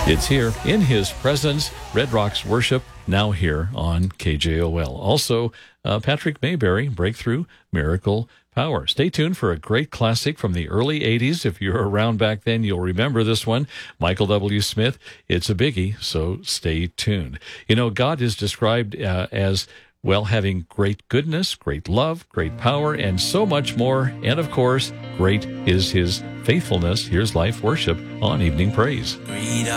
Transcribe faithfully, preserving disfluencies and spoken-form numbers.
It's here in his presence. Red Rocks Worship, now here on K J O L. Also, uh, Patrick Mayberry, Breakthrough Miracle Power. Stay tuned for a great classic from the early eighties. If you're around back then, you'll remember this one. Michael W. Smith. It's a biggie, so stay tuned. You know, God is described uh, as, well, having great goodness, great love, great power, and so much more. And, of course, great is his faithfulness. Here's Life Worship on Evening Praise.